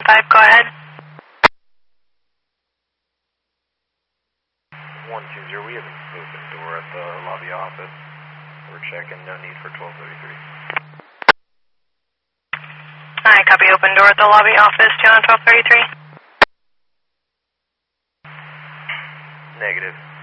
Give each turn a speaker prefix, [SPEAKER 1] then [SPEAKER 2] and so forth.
[SPEAKER 1] 5, go ahead.
[SPEAKER 2] 120, we have an open door at the lobby office. We're checking, no need for 1233.
[SPEAKER 1] Alright, copy, open door at the lobby office, 2 on 1233.
[SPEAKER 2] Negative.